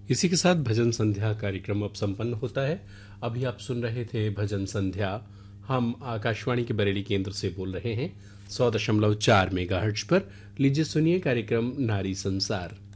इसी के साथ भजन संध्या कार्यक्रम अब संपन्न होता है। अभी आप सुन रहे थे भजन संध्या। हम आकाशवाणी के बरेली केंद्र से बोल रहे हैं 100.4 मेगाहर्ट्ज पर। लीजिए सुनिए कार्यक्रम नारी संसार।